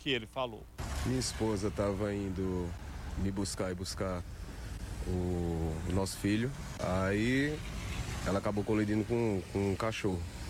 que ele falou. Minha esposa estava indo me buscar e buscar o nosso filho. Aí ela acabou colidindo com um cachorro.